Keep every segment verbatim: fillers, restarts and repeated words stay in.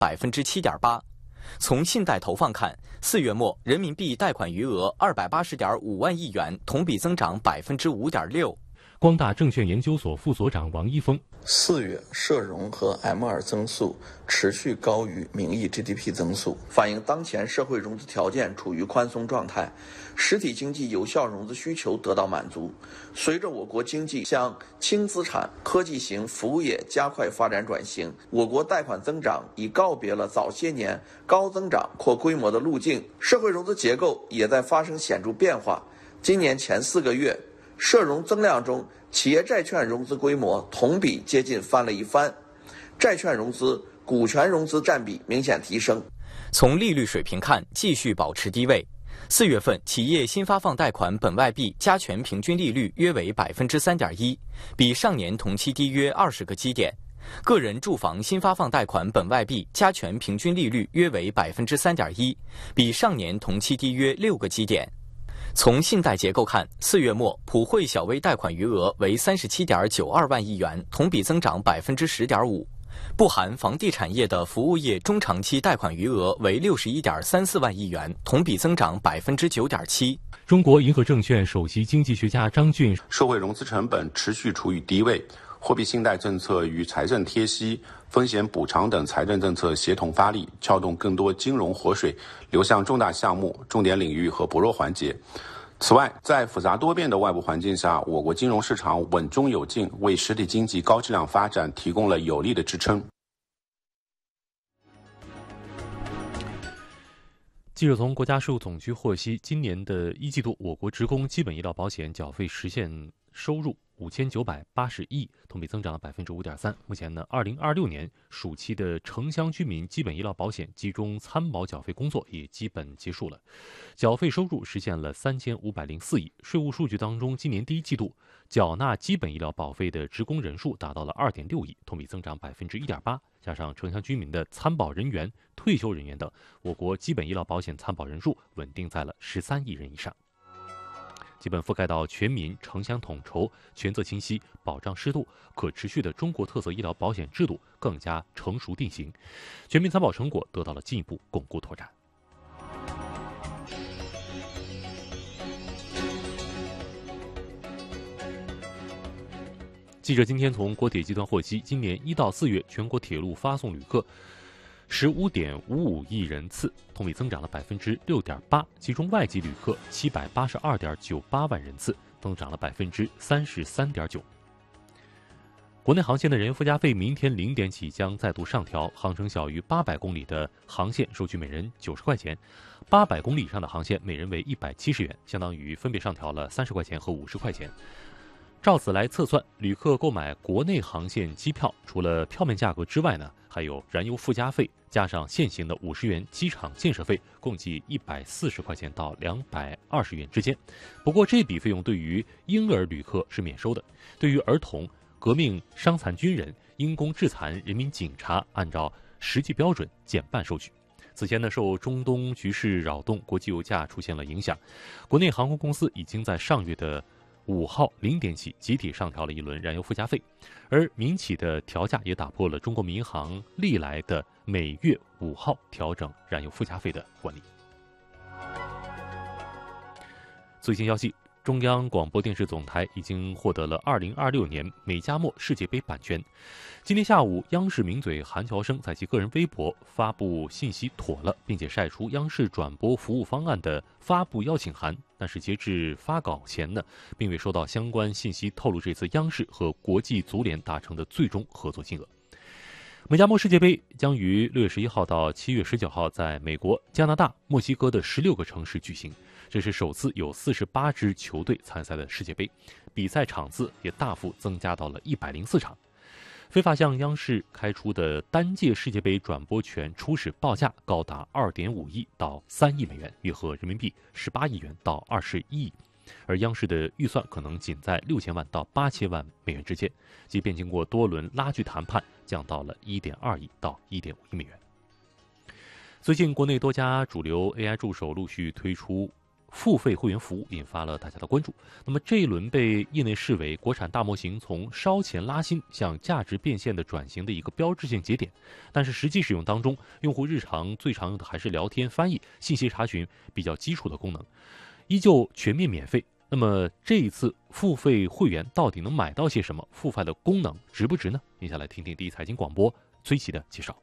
百分之七点八。从信贷投放看，四月末人民币贷款余额二百八十点五万亿元，同比增长百分之五点六。 光大证券研究所副所长王一峰： 四月社融和 M 二 增速持续高于名义 G D P 增速，反映当前社会融资条件处于宽松状态，实体经济有效融资需求得到满足。随着我国经济向轻资产、科技型服务业加快发展转型，我国贷款增长已告别了早些年高增长扩规模的路径，社会融资结构也在发生显著变化。今年前四个月，社融增量中，企业债券融资规模同比接近翻了一番，债券融资、股权融资占比明显提升。 从利率水平看，继续保持低位。四月份企业新发放贷款本外币加权平均利率约为百分之三点一，比上年同期低约二十个基点。个人住房新发放贷款本外币加权平均利率约为百分之三点一，比上年同期低约六个基点。从信贷结构看，四月末普惠小微贷款余额为三十七点九二万亿元，同比增长百分之十点五。不含房地产业的服务业中长期贷款余额为六十一点三四万亿元，同比增长百分之九点七。 中国银河证券首席经济学家张俊： 社会融资成本持续处于低位，货币信贷政策与财政贴息、风险补偿等财政政策协同发力，撬动更多金融活水流向重大项目、重点领域和薄弱环节。此外，在复杂多变的外部环境下，我国金融市场稳中有进，为实体经济高质量发展提供了有力的支撑。 记者从国家税务总局获悉，今年的一季度，我国职工基本医疗保险缴费实现收入五千九百八十亿，同比增长了百分之五点三。目前呢，二零二六年暑期的城乡居民基本医疗保险集中参保缴费工作也基本结束了，缴费收入实现了三千五百零四亿。税务数据当中，今年第一季度缴纳基本医疗保费的职工人数达到了二点六亿，同比增长百分之一点八。加上城乡居民的参保人员、退休人员等，我国基本医疗保险参保人数稳定在了十三亿人以上。基本覆盖到全民城乡统筹、权责清晰、保障适度、可持续的中国特色医疗保险制度更加成熟定型，全民参保成果得到了进一步巩固拓展。记者今天从国铁集团获悉，今年一到四月全国铁路发送旅客十五点五五亿人次，同比增长了百分之六点八，其中外籍旅客七百八十二点九八万人次，增长了百分之三十三点九。国内航线的燃油附加费明天零点起将再度上调，航程小于八百公里的航线收取每人九十块钱，八百公里以上的航线每人为一百七十元，相当于分别上调了三十块钱和五十块钱。照此来测算，旅客购买国内航线机票，除了票面价格之外呢，还有燃油附加费，加上现行的五十元机场建设费，共计一百四十块钱到两百二十元之间。不过这笔费用对于婴儿旅客是免收的，对于儿童、革命伤残军人、因公致残人民警察，按照实际标准减半收取。此前呢，受中东局势扰动，国际油价出现了影响，国内航空公司已经在上月的五号零点起集体上调了一轮燃油附加费，而民企的调价也打破了中国民航历来的每月五号调整燃油附加费的惯例。最新消息，中央广播电视总台已经获得了二零二六年美加墨世界杯版权。今天下午，央视名嘴韩乔生在其个人微博发布信息妥了，并且晒出央视转播服务方案的发布邀请函，但是截至发稿前呢，并未收到相关信息透露这次央视和国际足联达成的最终合作金额。美加墨世界杯将于六月十一号到七月十九号在美国、加拿大、墨西哥的十六个城市举行，这是首次有四十八支球队参赛的世界杯，比赛场次也大幅增加到了一百零四场。非法向央视开出的单届世界杯转播权初始报价高达二点五亿到三亿美元，约合人民币十八亿元到二十一亿，而央视的预算可能仅在六千万到八千万美元之间，即便经过多轮拉锯谈判，降到了一点二亿到一点五亿美元。最近，国内多家主流 A I 助手陆续推出付费会员服务引发了大家的关注。那么这一轮被业内视为国产大模型从烧钱拉新向价值变现的转型的一个标志性节点，但是实际使用当中，用户日常最常用的还是聊天、翻译、信息查询比较基础的功能，依旧全面免费。那么这一次付费会员到底能买到些什么？付费的功能值不值呢？接下来听听第一财经广播崔琦的介绍。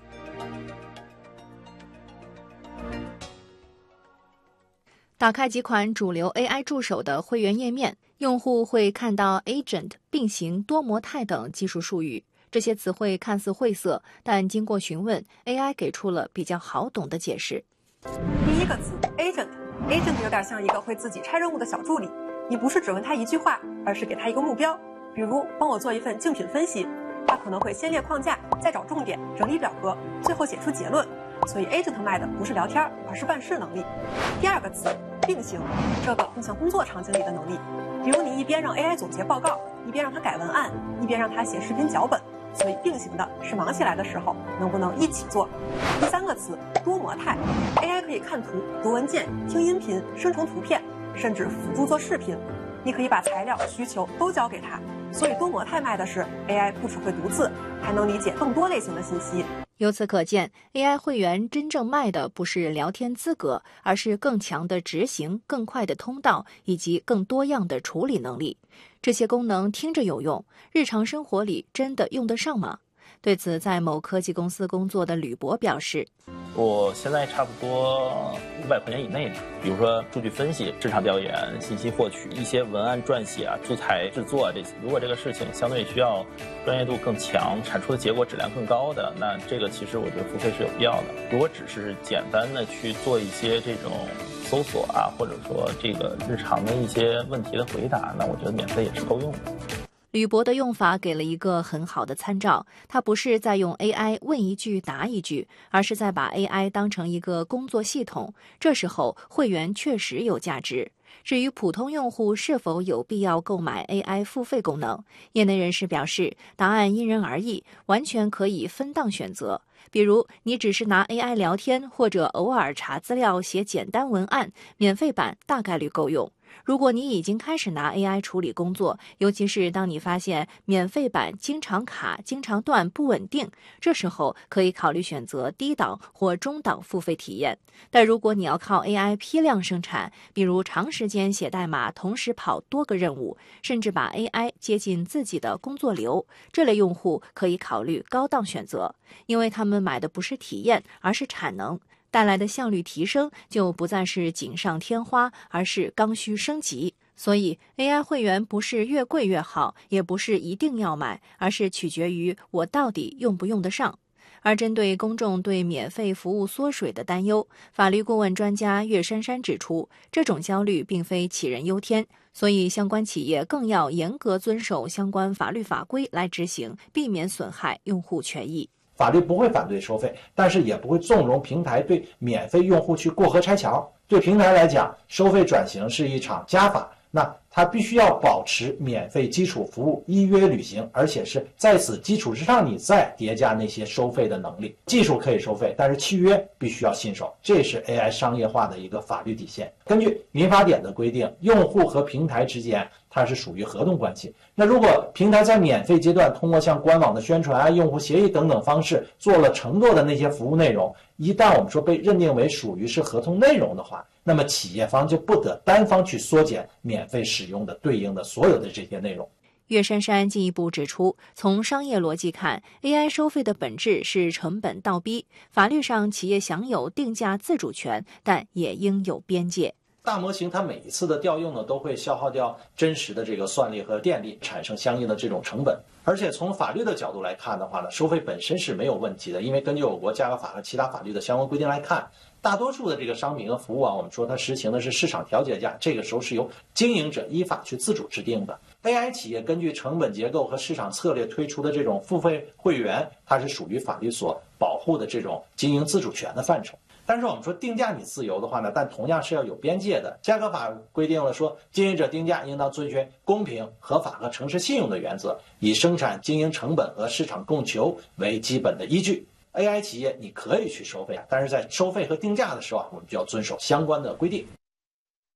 打开几款主流 A I 助手的会员页面，用户会看到 agent、并行、多模态等技术术语。这些词汇看似晦涩，但经过询问 ，A I 给出了比较好懂的解释。 第一个词 agent，agent 有点像一个会自己拆任务的小助理。你不是只问他一句话，而是给他一个目标，比如帮我做一份竞品分析，他可能会先列框架，再找重点，整理表格，最后写出结论。所以 agent 卖的不是聊天，而是办事能力。第二个词并行，这个更像工作场景里的能力，比如你一边让 A I 总结报告，一边让它改文案，一边让它写视频脚本。所以并行的是忙起来的时候能不能一起做。第三个词多模态， A I 可以看图、读文件、听音频、生成图片，甚至辅助做视频。你可以把材料、需求都交给它。所以多模态卖的是 A I 不只会读字，还能理解更多类型的信息。 由此可见 ，A I 会员真正卖的不是聊天资格，而是更强的执行、更快的通道以及更多样的处理能力。这些功能听着有用，日常生活里真的用得上吗？对此，在某科技公司工作的吕博表示：“ 我现在差不多五百块钱以内的，比如说数据分析、市场调研、信息获取、一些文案撰写啊、素材制作啊这些。如果这个事情相对需要专业度更强、产出的结果质量更高的，那这个其实我觉得付费是有必要的。如果只是简单的去做一些这种搜索啊，或者说这个日常的一些问题的回答，那我觉得免费也是够用的。” 吕博的用法给了一个很好的参照，他不是在用 A I 问一句答一句，而是在把 A I 当成一个工作系统。这时候会员确实有价值。至于普通用户是否有必要购买 A I 付费功能，业内人士表示，答案因人而异，完全可以分档选择。比如你只是拿 A I 聊天，或者偶尔查资料写简单文案，免费版大概率够用。如果你已经开始拿 A I 处理工作，尤其是当你发现免费版经常卡、经常断、不稳定，这时候可以考虑选择低档或中档付费体验。但如果你要靠 A I 批量生产，比如长时间写代码，同时跑多个任务，甚至把 A I 接进自己的工作流，这类用户可以考虑高档选择，因为他们买的不是体验，而是产能。带来的效率提升就不再是锦上添花，而是刚需升级。所以 A I 会员不是越贵越好，也不是一定要买，而是取决于我到底用不用得上。而针对公众对免费服务缩水的担忧，法律顾问专家岳珊珊指出，这种焦虑并非杞人忧天，所以相关企业更要严格遵守相关法律法规来执行，避免损害用户权益。 法律不会反对收费，但是也不会纵容平台对免费用户去过河拆桥。对平台来讲，收费转型是一场加法，那它必须要保持免费基础服务依约履行，而且是在此基础之上你再叠加那些收费的能力。技术可以收费，但是契约必须要信守，这是 A I 商业化的一个法律底线。根据民法典的规定，用户和平台之间它是属于合同关系。那如果平台在免费阶段通过像官网的宣传啊、用户协议等等方式做了承诺的那些服务内容，一旦我们说被认定为属于是合同内容的话，那么企业方就不得单方去缩减免费使用的对应的所有的这些内容。 岳珊珊进一步指出，从商业逻辑看 ，A I 收费的本质是成本倒逼，法律上企业享有定价自主权，但也应有边界。 大模型它每一次的调用呢，都会消耗掉真实的这个算力和电力，产生相应的这种成本。而且从法律的角度来看的话呢，收费本身是没有问题的，因为根据我国价格法和其他法律的相关规定来看，大多数的这个商品和服务啊，我们说它实行的是市场调节价，这个时候是由经营者依法去自主制定的。A I 企业根据成本结构和市场策略推出的这种付费会员，它是属于法律所保护的这种经营自主权的范畴。但是我们说定价你自由的话呢，但同样是要有边界的。价格法规定了说，经营者定价应当遵循公平、合法和诚实信用的原则，以生产经营成本和市场供求为基本的依据。A I 企业你可以去收费，但是在收费和定价的时候啊，我们就要遵守相关的规定。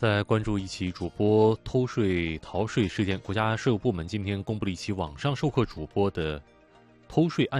再关注一起主播偷税逃税事件，国家税务部门今天公布了一起网上授课主播的偷税案